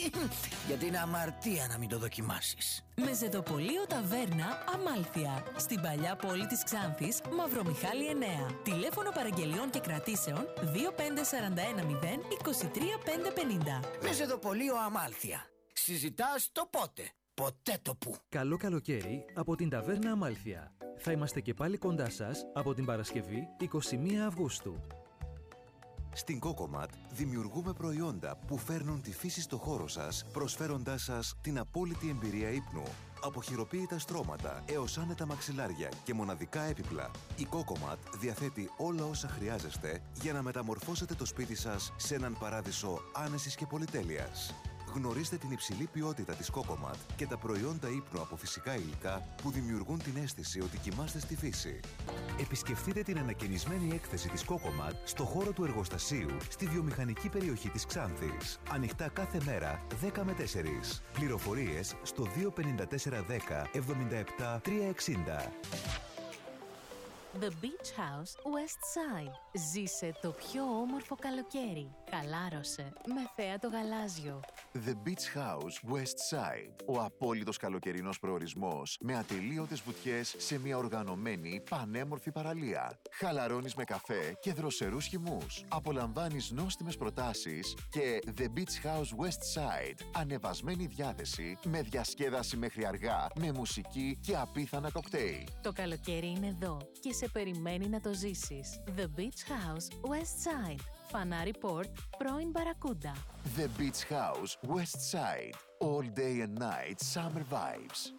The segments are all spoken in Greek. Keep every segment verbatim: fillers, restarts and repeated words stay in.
Γιατί είναι αμαρτία να μην το δοκιμάσεις. Μεζεδοπολείο Ταβέρνα Αμάλθεια. Στην παλιά πόλη της Ξάνθης, Μαυρομιχάλη εννέα. Τηλέφωνο παραγγελιών και κρατήσεων δύο πέντε τέσσερα ένα μηδέν είκοσι τρία πεντακόσια πενήντα. Μεζεδοπολείο Αμάλθεια. Συζητάς το πότε, ποτέ το πού. Καλό καλοκαίρι από την Ταβέρνα Αμάλθεια. Θα είμαστε και πάλι κοντά σας από την Παρασκευή εικοστή πρώτη Αυγούστου. Στην Cocomat δημιουργούμε προϊόντα που φέρνουν τη φύση στο χώρο σας, προσφέροντάς σας την απόλυτη εμπειρία ύπνου. Από χειροποίητα στρώματα έως άνετα μαξιλάρια και μοναδικά έπιπλα, η Cocomat διαθέτει όλα όσα χρειάζεστε για να μεταμορφώσετε το σπίτι σας σε έναν παράδεισο άνεσης και πολυτέλειας. Γνωρίστε την υψηλή ποιότητα της Cocomat και τα προϊόντα ύπνου από φυσικά υλικά που δημιουργούν την αίσθηση ότι κοιμάστε στη φύση. Επισκεφτείτε την ανακαινισμένη έκθεση της Cocomat στο χώρο του εργοστασίου στη βιομηχανική περιοχή της Ξάνθης. Ανοιχτά κάθε μέρα δέκα με τέσσερα. Πληροφορίες στο δύο πέντε τέσσερα δέκα εβδομήντα επτά τριακόσια εξήντα. The Beach House West Side. Ζήσε το πιο όμορφο καλοκαίρι. Χαλάρωσε με θέα το γαλάζιο. The Beach House West Side. Ο απόλυτος καλοκαιρινός προορισμός με ατελείωτες βουτιές σε μια οργανωμένη πανέμορφη παραλία. Χαλαρώνεις με καφέ και δροσερούς χυμούς. Απολαμβάνεις νόστιμες προτάσεις και The Beach House West Side. Ανεβασμένη διάθεση με διασκέδαση μέχρι αργά, με μουσική και απίθανα κοκτέιλ. Το καλοκαίρι είναι εδώ και σε περιμένει να το ζήσεις. The Beach House West Side. Φανάρι Port, πρώην Μπαρακούντα. The Beach House West Side. All day and night summer vibes.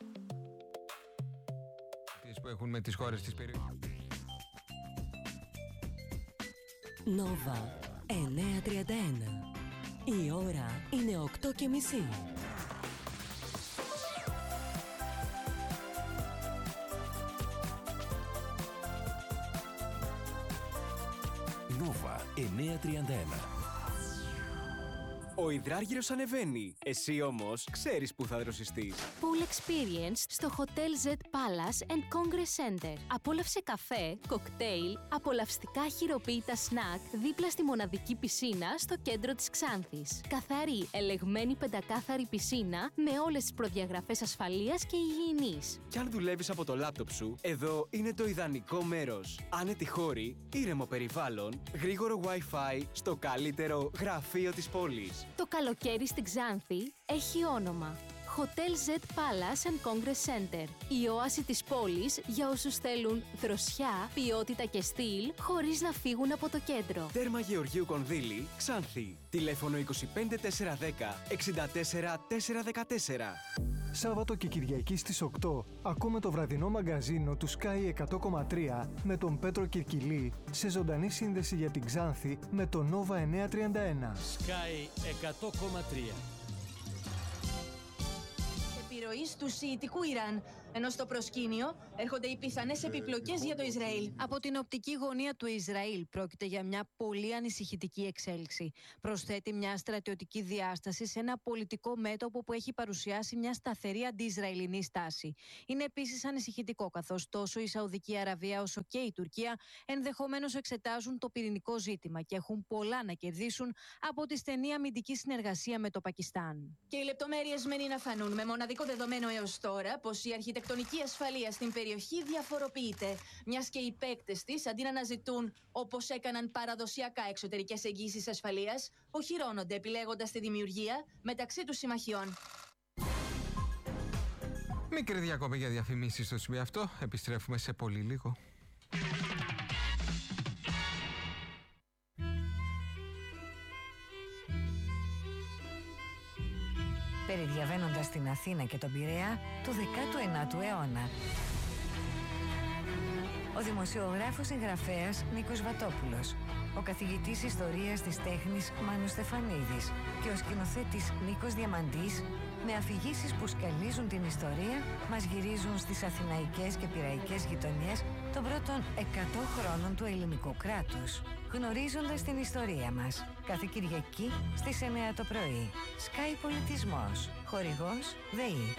Τις που έχουν με τις χώρες της περιοχής. Νόβα εννιακόσια τριάντα ένα. Η ώρα είναι οκτώ και μισή. Νόβα εννιακόσια τριάντα ένα. Ο υδράργυρος ανεβαίνει. Εσύ όμως ξέρεις που θα δροσιστείς. Pool Experience στο Hotel Z Palace and Congress Center. Απόλαυσε καφέ, κοκτέιλ, απολαυστικά χειροποίητα σνακ δίπλα στη μοναδική πισίνα στο κέντρο της Ξάνθης. Καθαρή, ελεγμένη πεντακάθαρη πισίνα με όλες τις προδιαγραφές ασφαλείας και υγιεινής. Κι αν δουλεύεις από το λάπτοπ σου, εδώ είναι το ιδανικό μέρος. Άνετη χώρη, ήρεμο περιβάλλον, γρήγορο Wi-Fi στο καλύτερο γραφείο της πόλης. Το καλοκαίρι στην Ξάνθη έχει όνομα. Hotel Z Palace and Congress Center. Η όαση της πόλης για όσους θέλουν δροσιά, ποιότητα και στυλ χωρίς να φύγουν από το κέντρο. Τέρμα Γεωργίου Κονδύλη, Ξάνθη. Τηλέφωνο είκοσι πέντε τέσσερα δέκα εξήντα τέσσερα τέσσερα δεκατέσσερα. Σάββατο και Κυριακή στις οκτώ ακούμε το βραδινό μαγκαζίνο του Sky εκατό κόμμα τρία με τον Πέτρο Κυρκυλή σε ζωντανή σύνδεση για την Ξάνθη με το Nova εννιακόσια τριάντα ένα. Sky εκατό κόμμα τρία. Επιρροής του Σιητικού Ιράν, ενώ στο προσκήνιο έρχονται οι πιθανές επιπλοκές για το Ισραήλ. Από την οπτική γωνία του Ισραήλ πρόκειται για μια πολύ ανησυχητική εξέλιξη. Προσθέτει μια στρατιωτική διάσταση σε ένα πολιτικό μέτωπο που έχει παρουσιάσει μια σταθερή αντι-Ισραηλινή στάση. Είναι επίσης ανησυχητικό καθώς τόσο η Σαουδική Αραβία όσο και η Τουρκία ενδεχομένως εξετάζουν το πυρηνικό ζήτημα και έχουν πολλά να κερδίσουν από τη στενή αμυντική συνεργασία με το Πακιστάν. Και οι λεπτομέρειες μένει να φανούν με μοναδικό δεδομένο έως τώρα πως η αρχιτεκτονική ασφαλεία στην περιοχή διαφοροποιείται, μιας και οι παίκτες της αντί να αναζητούν όπως έκαναν παραδοσιακά εξωτερικές εγγύσεις ασφαλείας, οχυρώνονται επιλέγοντας τη δημιουργία μεταξύ τους συμμαχιών. Μικρή διακοπή για διαφημίσεις στο σημείο αυτό. Επιστρέφουμε σε πολύ λίγο. Περιδιαβαίνοντας την Αθήνα και τον Πειραιά του δέκατου ενάτου αιώνα. Ο δημοσιογράφος συγγραφέας Νίκος Βατόπουλος, ο καθηγητής ιστορίας της τέχνης Μάνος Στεφανίδης και ο σκηνοθέτης Νίκος Διαμαντής, με αφηγήσεις που σκαλίζουν την ιστορία, μας γυρίζουν στις αθηναϊκές και πειραϊκές γειτονιές των πρώτων εκατό χρόνων του ελληνικού κράτους. Γνωρίζοντας την ιστορία μας. Κάθε Κυριακή στις εννιά το πρωί. Sky Πολιτισμός. Χορηγός ΔΕΗ.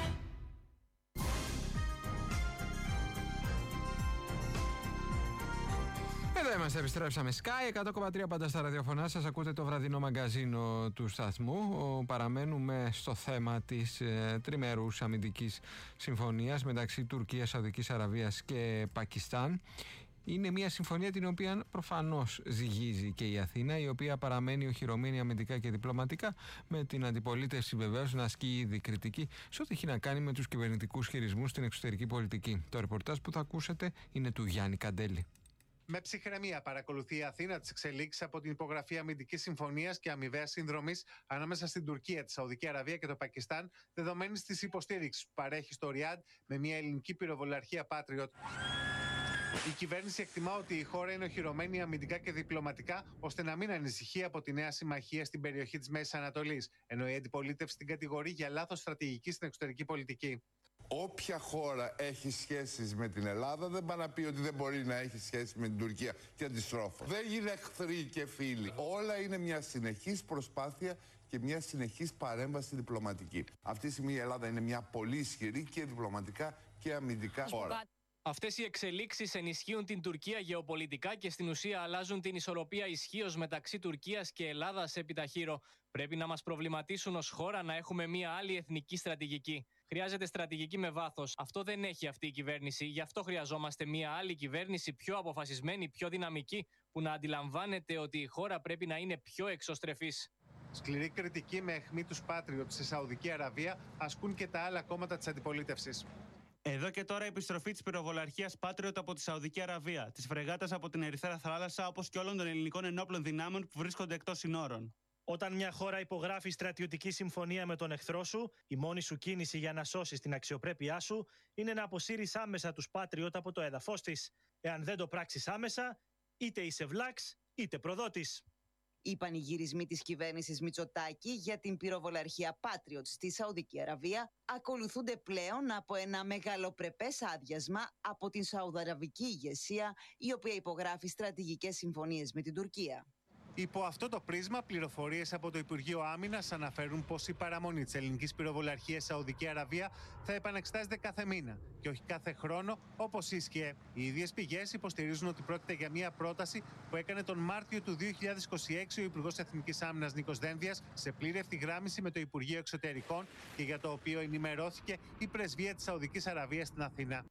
Εδώ είμαστε, επιστρέψαμε. Sky εκατό κόμμα τρία πάντα στα ραδιοφωνά σας. Ακούτε το βραδινό μαγκαζίνο του σταθμού. Παραμένουμε στο θέμα της ε, τριμερούς αμυντικής συμφωνίας μεταξύ Τουρκίας, Σαουδικής Αραβίας και Πακιστάν. Είναι μια συμφωνία την οποία προφανώς ζυγίζει και η Αθήνα, η οποία παραμένει οχυρωμένη αμυντικά και διπλωματικά, με την αντιπολίτευση βεβαίως να ασκεί ήδη κριτική σε ό,τι έχει να κάνει με τους κυβερνητικούς χειρισμούς στην εξωτερική πολιτική. Το ρεπορτάζ που θα ακούσετε είναι του Γιάννη Καντέλη. Με ψυχραιμία παρακολουθεί η Αθήνα τις εξελίξεις από την υπογραφή αμυντικής συμφωνίας και αμοιβαίας συνδρομής ανάμεσα στην Τουρκία, τη Σαουδική Αραβία και το Πακιστάν, δεδομένης της υποστήριξης που παρέχει στο Ριάντ με μια ελληνική πυροβολαρχία Patriot. Η κυβέρνηση εκτιμά ότι η χώρα είναι οχυρωμένη αμυντικά και διπλωματικά, ώστε να μην ανησυχεί από τη νέα συμμαχία στην περιοχή της Μέσης Ανατολής, ενώ η αντιπολίτευση την κατηγορεί για λάθος στρατηγική στην εξωτερική πολιτική. Όποια χώρα έχει σχέσεις με την Ελλάδα δεν πάει να πει ότι δεν μπορεί να έχει σχέση με την Τουρκία και αντιστρόφως. Δεν είναι εχθροί και φίλοι. Όλα είναι μια συνεχής προσπάθεια και μια συνεχής παρέμβαση διπλωματική. Αυτή τη στιγμή η Ελλάδα είναι μια πολύ ισχυρή και διπλωματικά και αμυντικά χώρα. Αυτές οι εξελίξεις ενισχύουν την Τουρκία γεωπολιτικά και στην ουσία αλλάζουν την ισορροπία ισχύως μεταξύ Τουρκίας και Ελλάδας επί ταχύρω. Πρέπει να μας προβληματίσουν ως χώρα να έχουμε μια άλλη εθνική στρατηγική. Χρειάζεται στρατηγική με βάθος. Αυτό δεν έχει αυτή η κυβέρνιση. Γι' αυτό χρειαζόμαστε μια άλλη κυβέρνηση πιο αποφασισμένη, πιο δυναμική, που να αντιλαμβάνεται ότι η χώρα πρέπει να είναι πιο εξωστρεφής. Σκληρή κριτική με αιχμή τους Patriot στη Σαουδική Αραβία ασκούν και τα άλλα κόμματα της αντιπολίτευσης. Εδώ και τώρα η επιστροφή της πυροβολαρχίας Patriot από τη Σαουδική Αραβία, της φρεγάτας από την Ερυθρά Θάλασσα, όπως και όλων των ελληνικών ενόπλων δυνάμεων που βρίσκονται εκτός συνόρων. Όταν μια χώρα υπογράφει στρατιωτική συμφωνία με τον εχθρό σου, η μόνη σου κίνηση για να σώσεις την αξιοπρέπειά σου είναι να αποσύρεις άμεσα τους Patriot από το έδαφος της. Εάν δεν το πράξεις άμεσα, είτε είσαι βλάξ, είτε προδότης. Οι πανηγυρισμοί της κυβέρνησης Μητσοτάκη για την πυροβολαρχία Patriot στη Σαουδική Αραβία ακολουθούνται πλέον από ένα μεγαλοπρεπές άδειασμα από την Σαουδαραβική ηγεσία, η οποία υπογράφει στρατηγικές συμφωνίες με την Τουρκία. Υπό αυτό το πρίσμα, πληροφορίες από το Υπουργείο Άμυνας αναφέρουν πως η παραμονή της ελληνικής πυροβολαρχίας Σαουδική Αραβία θα επανεξετάζεται κάθε μήνα και όχι κάθε χρόνο όπως ίσχυε. Οι ίδιες πηγές υποστηρίζουν ότι πρόκειται για μια πρόταση που έκανε τον Μάρτιο του δύο χιλιάδες είκοσι έξι ο Υπουργός Εθνικής Άμυνας Νίκος Δένδιας σε πλήρη ευθυγράμμιση με το Υπουργείο Εξωτερικών και για το οποίο ενημερώθηκε η Πρεσβεία της Σαουδικής Αραβίας στην Αθήνα.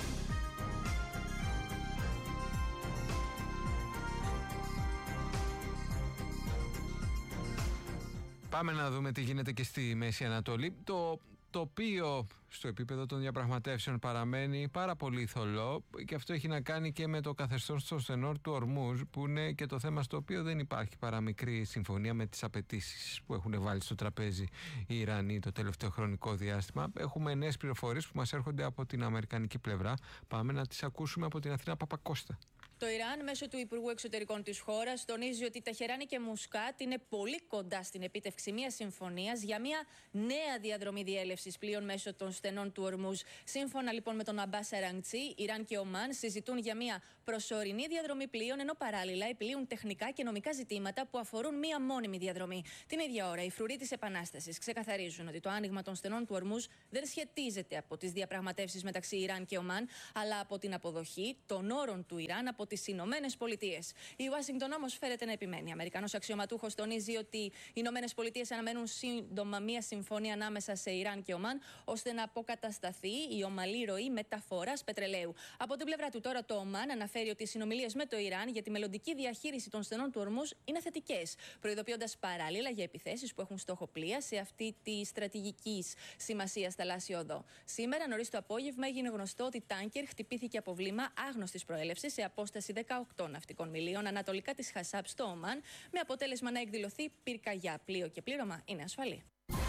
Πάμε να δούμε τι γίνεται και στη Μέση Ανατολή. Το τοπίο στο επίπεδο των διαπραγματεύσεων παραμένει πάρα πολύ θολό και αυτό έχει να κάνει και με το καθεστώς στο στενό του Ορμούζ, που είναι και το θέμα στο οποίο δεν υπάρχει παραμικρή συμφωνία με τις απαιτήσεις που έχουν βάλει στο τραπέζι οι Ιρανοί το τελευταίο χρονικό διάστημα. Έχουμε νέες πληροφορίες που μας έρχονται από την αμερικανική πλευρά. Πάμε να τις ακούσουμε από την Αθήνα Παπακώστα. Το Ιράν, μέσω του Υπουργού Εξωτερικών της χώρας, τονίζει ότι Τεχεράνη και Μουσκάτ είναι πολύ κοντά στην επίτευξη μιας συμφωνίας για μια νέα διαδρομή διέλευσης πλοίων μέσω των στενών του Ορμούζ. Σύμφωνα λοιπόν με τον Αμπάς Αραγκτζή, Ιράν και Ομάν συζητούν για μια προσωρινή διαδρομή πλοίων, ενώ παράλληλα επιλύουν τεχνικά και νομικά ζητήματα που αφορούν μια μόνιμη διαδρομή. Την ίδια ώρα, οι φρουροί της Επανάστασης ξεκαθαρίζουν ότι το άνοιγμα των στενών του Ορμούζ δεν σχετίζεται από τις διαπραγματεύσεις μεταξύ Ιράν και Ομάν, αλλά από την αποδοχή των όρων του Ιράν από τις Ηνωμένες Πολιτείες. Η Ουάσιγκτον όμως φέρεται να επιμένει. Ο Αμερικανός αξιωματούχος τονίζει ότι οι Ηνωμένες Πολιτείες αναμένουν σύντομα μία συμφωνία ανάμεσα σε Ιράν και Ομάν, ώστε να αποκατασταθεί η ομαλή ροή μεταφοράς πετρελαίου. Από την πλευρά του, τώρα το Ομάν αναφέρει ότι οι συνομιλίες με το Ιράν για τη μελλοντική διαχείριση των στενών του Ορμούζ είναι θετικές, προειδοποιώντας παράλληλα για επιθέσεις που έχουν στόχο πλοία σε αυτή τη στρατηγική σημασία θαλάσσια οδό. Σήμερα, νωρίς το απόγευμα, έγινε γνωστό ότι τάνκερ χτυπήθηκε από βλήμα άγνωστης προέλευσης σε απόσταση δεκαοκτώ ναυτικών μιλίων ανατολικά της Χασάπ στο Ομάν, με αποτέλεσμα να εκδηλωθεί πυρκαγιά. Πλοίο και πλήρωμα είναι ασφαλή.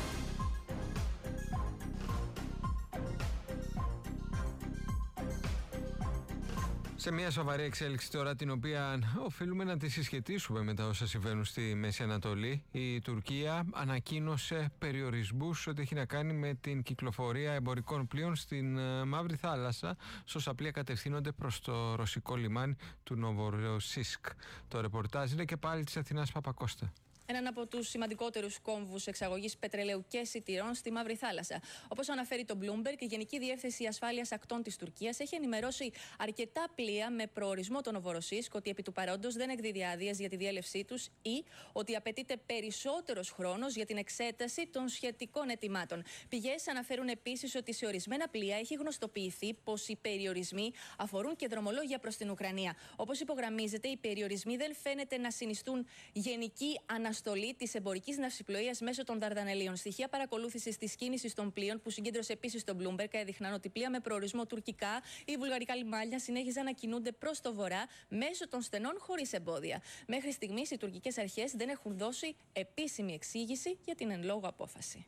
Σε μια σοβαρή εξέλιξη τώρα, την οποία οφείλουμε να τη συσχετίσουμε με τα όσα συμβαίνουν στη Μέση Ανατολή, η Τουρκία ανακοίνωσε περιορισμούς ό,τι έχει να κάνει με την κυκλοφορία εμπορικών πλοίων στην Μαύρη Θάλασσα, όσα πλοία κατευθύνονται προς το ρωσικό λιμάνι του Νοβοροσίσκ. Το ρεπορτάζ είναι και πάλι της Αθηνάς Παπακώστα. έναν από τους σημαντικότερους κόμβους εξαγωγής πετρελαίου και σιτηρών στη Μαύρη Θάλασσα. Όπως αναφέρει το Bloomberg, η Γενική Διεύθυνση Ασφάλειας Ακτών της Τουρκίας έχει ενημερώσει αρκετά πλοία με προορισμό το Νοβοροσίσκ ότι επί του παρόντος δεν εκδίδει άδειες για τη διέλευσή τους ή ότι απαιτείται περισσότερος χρόνος για την εξέταση των σχετικών αιτημάτων. Πηγές αναφέρουν επίσης ότι σε ορισμένα πλοία έχει γνωστοποιηθεί πως οι περιορισμοί αφορούν και δρομολόγια προς την Ουκρανία. Όπως υπογραμμίζεται, οι περιορισμοί δεν φαίνεται να συνιστούν γενική αναστολή της εμπορικής ναυσιπλοείας μέσω των Δαρδανελίων. Στοιχεία παρακολούθησης της κίνησης των πλοίων που συγκέντρωσε επίσης το Bloomberg έδειχναν ότι πλοία με προορισμό τουρκικά ή βουλγαρικά λιμάνια συνέχιζαν να κινούνται προς το βορρά μέσω των στενών χωρίς εμπόδια. Μέχρι στιγμής οι τουρκικές αρχές δεν έχουν δώσει επίσημη εξήγηση για την εν λόγω απόφαση.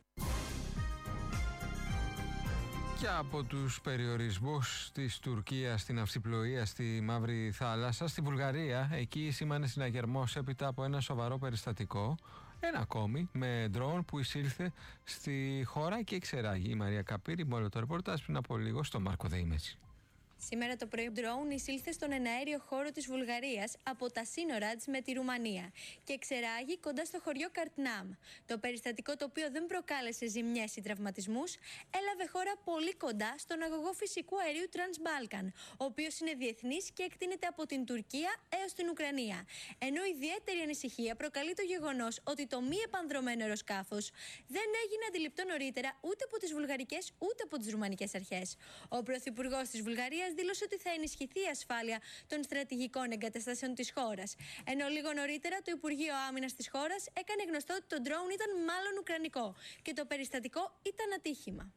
Και από τους περιορισμούς της Τουρκίας στην ναυσιπλοεία στη Μαύρη Θάλασσα, στη Βουλγαρία, εκεί σήμανε συναγερμός έπειτα από ένα σοβαρό περιστατικό, ένα ακόμη, με ντρόουν που εισήλθε στη χώρα και εξεράγει. Η Μαρία Καπύρη, μόνο το ρεπορτάζ πριν από λίγο στο Μάρκο Δεήμεση. Σήμερα το πρωί, ο ντρόουν εισήλθε στον εναέριο χώρο της Βουλγαρίας από τα σύνορα της με τη Ρουμανία και εξεράγει κοντά στο χωριό Καρτνάμ. Το περιστατικό, το οποίο δεν προκάλεσε ζημιές ή τραυματισμούς, έλαβε χώρα πολύ κοντά στον αγωγό φυσικού αερίου Transbalkan, ο οποίος είναι διεθνής και εκτείνεται από την Τουρκία έως την Ουκρανία. Ενώ ιδιαίτερη ανησυχία προκαλεί το γεγονός ότι το μη επανδρωμένο αεροσκάφος δεν έγινε αντιληπτό νωρίτερα ούτε από τις βουλγαρικές ούτε από τις ρουμανικές αρχές. Ο πρωθυπουργός της Βουλγαρίας δήλωσε ότι θα ενισχυθεί η ασφάλεια των στρατηγικών εγκαταστάσεων της χώρας. Ενώ λίγο νωρίτερα το Υπουργείο Άμυνας της χώρας έκανε γνωστό ότι το ντρόουν ήταν μάλλον ουκρανικό και το περιστατικό ήταν ατύχημα.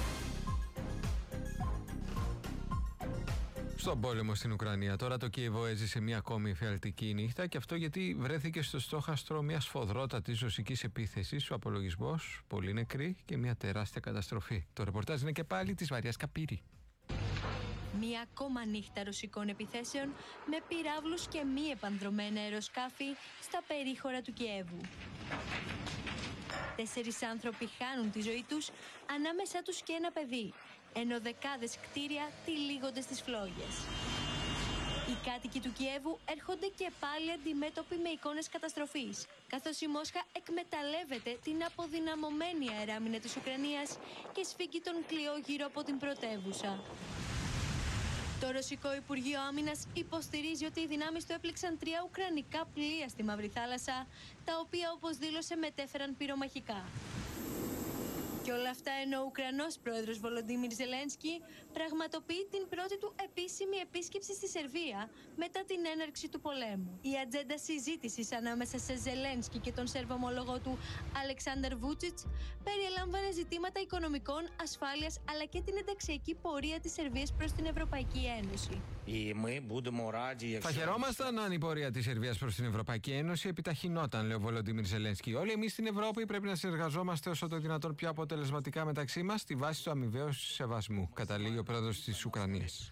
Στον πόλεμο στην Ουκρανία, τώρα το Κίεβο έζησε μια ακόμη εφιαλτική νύχτα, και αυτό γιατί βρέθηκε στο στόχαστρο μια σφοδρότατης ρωσικής επίθεσης. Ο απολογισμός, πολλοί νεκροί και μια τεράστια καταστροφή. Το ρεπορτάζ είναι και πάλι της Μαρίας Καπύρη. Μία ακόμα νύχτα ρωσικών επιθέσεων με πυράβλους και μη επανδρομένα αεροσκάφη στα περίχωρα του Κιέβου. Τέσσερις άνθρωποι χάνουν τη ζωή τους, ανάμεσά τους και ένα παιδί, ενώ δεκάδες κτίρια τυλίγονται στις φλόγες. Οι κάτοικοι του Κιέβου έρχονται και πάλι αντιμέτωποι με εικόνες καταστροφής, καθώς η Μόσχα εκμεταλλεύεται την αποδυναμωμένη αεράμινα της Ουκρανίας και σφίγγει τον κλειό γύρω από την πρωτεύουσα. Το Ρωσικό Υπουργείο Άμυνας υποστηρίζει ότι οι δυνάμεις του έπληξαν τρία ουκρανικά πλοία στη Μαύρη Θάλασσα, τα οποία, όπως δήλωσε, μετέφεραν πυρομαχικά. Και όλα αυτά ενώ ο Ουκρανός πρόεδρος Βολοντίμιρ Ζελένσκι πραγματοποιεί την πρώτη του επίσημη επίσκεψη στη Σερβία μετά την έναρξη του πολέμου. Η ατζέντα συζήτησης ανάμεσα σε Ζελένσκι και τον Σέρβο ομολογό του Αλεξάνδερ Βούτσιτς περιέλαμβανε ζητήματα οικονομικών, ασφάλειας αλλά και την ενταξιακή πορεία της Σερβίας προς την Ευρωπαϊκή Ένωση. Θα χαιρόμασταν αν η πορεία της Σερβίας προς την Ευρωπαϊκή Ένωση επιταχυνόταν, λέει ο Βολοντίμιρ Ζελένσκι. Όλοι εμείς στην Ευρώπη πρέπει να συνεργαζόμαστε όσο το δυνατόν πιο αποτελεσματικά μεταξύ μας στη βάση του αμοιβαίου σεβασμού, καταλήγει ο πρόεδρος της Ουκρανίας.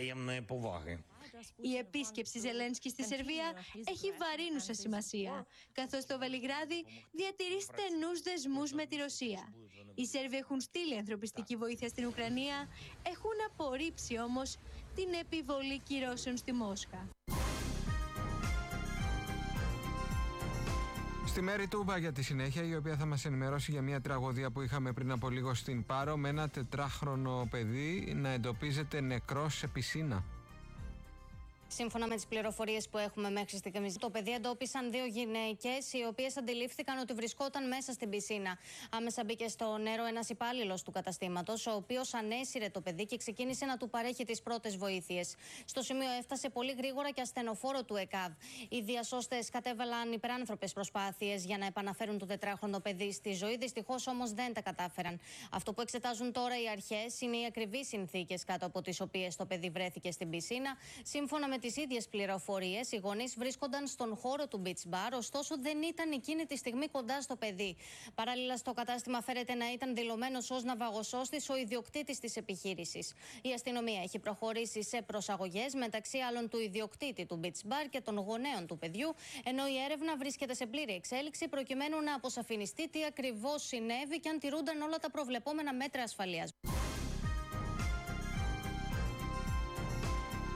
Η επίσκεψη Ζελένσκι στη Σερβία έχει βαρύνουσα σημασία, καθώς το Βελιγράδι διατηρεί στενούς δεσμούς με τη Ρωσία. Οι Σέρβοι έχουν στείλει ανθρωπιστική βοήθεια στην Ουκρανία, έχουν απορρίψει όμως την επιβολή κυρώσεων στη Μόσχα. Στη Μέρη Τούμπα για τη συνέχεια, η οποία θα μας ενημερώσει για μια τραγωδία που είχαμε πριν από λίγο στην Πάρο, με ένα τετράχρονο παιδί να εντοπίζεται νεκρό σε πισίνα. Σύμφωνα με τις πληροφορίες που έχουμε μέχρι στιγμής, το παιδί εντόπισαν δύο γυναίκες, οι οποίες αντιλήφθηκαν ότι βρισκόταν μέσα στην πισίνα. Άμεσα μπήκε στο νερό ένας υπάλληλος του καταστήματος, ο οποίος ανέσυρε το παιδί και ξεκίνησε να του παρέχει τις πρώτες βοήθειες. Στο σημείο έφτασε πολύ γρήγορα και ασθενοφόρο του ΕΚΑΒ. Οι διασώστες κατέβαλαν υπεράνθρωπες προσπάθειες για να επαναφέρουν το τετράχρονο παιδί στη ζωή. Δυστυχώς όμως δεν τα κατάφεραν. Αυτό που εξετάζουν τώρα οι αρχές είναι οι ακριβείς συνθήκες κάτω από τις οποίες το παιδί βρέθηκε στην πισίνα. Σύμφωνα με Με τις ίδιες πληροφορίες, οι γονείς βρίσκονταν στον χώρο του beach bar, ωστόσο δεν ήταν εκείνη τη στιγμή κοντά στο παιδί. Παράλληλα, στο κατάστημα φέρεται να ήταν δηλωμένος ως ναυαγοσώστης ο ιδιοκτήτης της επιχείρησης. Η αστυνομία έχει προχωρήσει σε προσαγωγές μεταξύ άλλων του ιδιοκτήτη του beach bar και των γονέων του παιδιού, ενώ η έρευνα βρίσκεται σε πλήρη εξέλιξη προκειμένου να αποσαφινιστεί τι ακριβώς συνέβη και αν τηρούνταν όλα τα προβλεπόμενα μέτρα ασφαλείας.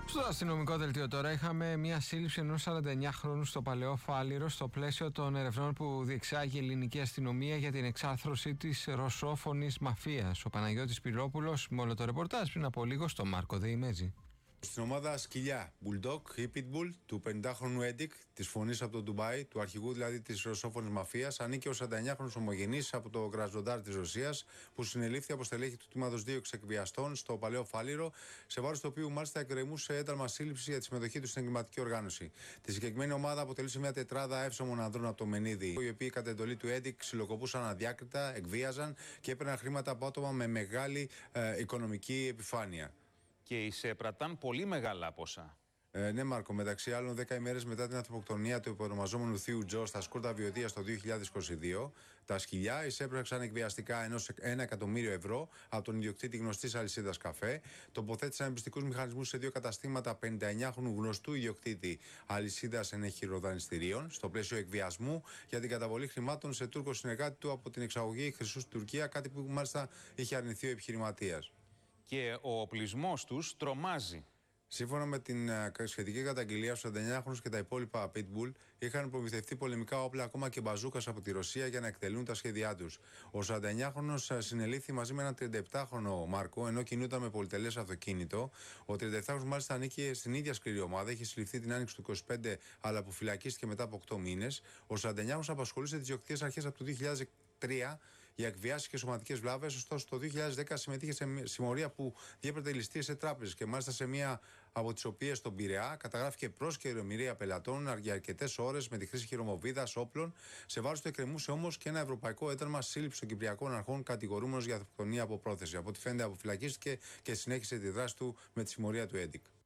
Στο αστυνομικό δελτίο τώρα είχαμε μια σύλληψη ενός σαράντα εννιά χρόνου στο Παλαιό Φάληρο στο πλαίσιο των ερευνών που διεξάγει η ελληνική αστυνομία για την εξάρθρωση της ρωσόφωνης μαφίας. Ο Παναγιώτης Πυρόπουλος με όλο το ρεπορτάζ πριν από λίγο στο Μάρκο Δεϊμέζη. Στην ομάδα σκυλιά, Bulldog ή Pitbull του πενηντάχρονου Έντικ, της φωνής από το Ντουμπάι, του αρχηγού δηλαδή της ρωσόφωνης μαφίας, ανήκει ο σαράντα εννιάχρονος ομογενής από το Κρασνοντάρ της Ρωσίας, που συνελήφθη από στελέχη του τμήματος δύο εξεκβιαστών στο Παλαιό Φάληρο, σε βάρος του οποίου μάλιστα εκκρεμούσε ένταλμα σύλληψη για τη συμμετοχή του στην εγκληματική οργάνωση. Τη συγκεκριμένη ομάδα αποτελούσε μια τετράδα εύσωμων ανδρών από το Μενίδη, οι οποίοι κατά εντολή του Έντικ ξυλοκοπούσαν αδιάκριτα, εκβίαζαν και έπαιρναν χρήματα από άτομα με μεγάλη ε, οικονομική επιφάνεια. Και εισέπραταν πολύ μεγάλα ποσά. Ε, ναι, Μάρκο, μεταξύ άλλων, δέκα ημέρες μετά την ανθρωποκτονία του υπονομαζόμενου θείου Τζο στα Σκούρτα Βιωτίας το δύο χιλιάδες είκοσι δύο, τα σκυλιά εισέπραξαν εκβιαστικά ενός ένα εκατομμύριο ευρώ από τον ιδιοκτήτη γνωστής αλυσίδας καφέ, τοποθέτησαν εμπιστικούς μηχανισμούς σε δύο καταστήματα πενήντα εννιάχρονου γνωστού ιδιοκτήτη αλυσίδας ενεχειροδανιστηρίων, στο πλαίσιο εκβιασμού για την καταβολή χρημάτων σε Τούρκο συνεργάτη του από την εξαγωγή χρυσού στην Τουρκία, κάτι που μάλιστα είχε αρνηθεί ο επιχειρηματίας. Και ο οπλισμός τους τρομάζει. Σύμφωνα με την uh, σχετική καταγγελία, στους σαράντα εννιάχρονους και τα υπόλοιπα Pitbull είχαν προμηθευτεί πολεμικά όπλα, ακόμα και μπαζούκας από τη Ρωσία για να εκτελούν τα σχέδιά τους. Ο σαράντα εννιάχρονος uh, συνελήφθη μαζί με έναν τριάντα επτάχρονο Μάρκο, ενώ κινούνταν με πολυτελές αυτοκίνητο. Ο τριάντα επτάχρονος μάλιστα ανήκε στην ίδια σκληρή ομάδα, είχε συλληφθεί την άνοιξη του είκοσι πέντε, αλλά αποφυλακίστηκε μετά από οκτώ μήνες. Ο σαράντα εννιάχρονος απασχολούσε τις διοκτικές αρχές από το δύο χιλιάδες τρία για εκβιάσεις και σωματικές βλάβες, ωστόσο το δύο χιλιάδες δέκα συμμετείχε σε συμμορία που διέπρεπε ληστείες σε τράπεζες και μάλιστα σε μία από τις οποίες στον Πειραιά καταγράφηκε πρόσκαιρη ομοιρία πελατών για αρκετές ώρες με τη χρήση χειρομοβίδας, όπλων. Σε βάρος του εκκρεμούσε όμως και ένα ευρωπαϊκό ένταλμα σύλληψης των Κυπριακών Αρχών κατηγορούμενος για αυτοκτονία από πρόθεση. Από ό,τι φαίνεται, αποφυλακίστηκε και συνέχισε τη δράση του με τη συμμορία του Έντικ.